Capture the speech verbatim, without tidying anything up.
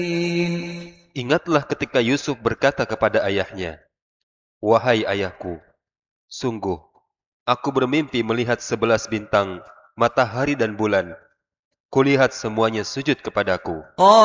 Ingatlah ketika Yusuf berkata kepada ayahnya, "Wahai ayahku, sungguh, aku bermimpi melihat sebelas bintang, matahari dan bulan. Kulihat semuanya sujud kepadaku."